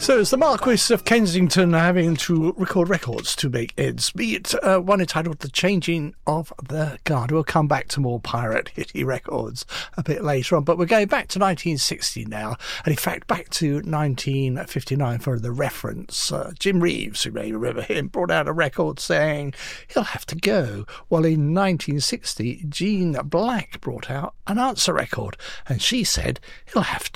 So it's the Marquis of Kensington having to record records to make ends meet. One entitled The Changing of the Guard. We'll come back to more pirate hitty records a bit later on, but we're going back to 1960 now, and in fact back to 1959 for the reference. Jim Reeves, you may remember him, brought out a record saying he'll have to go, while in 1960 Jean Black brought out an answer record, and she said he'll have